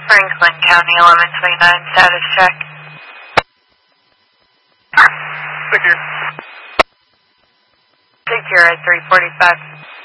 Franklin County 1129 status check. Secure. Secure at 345.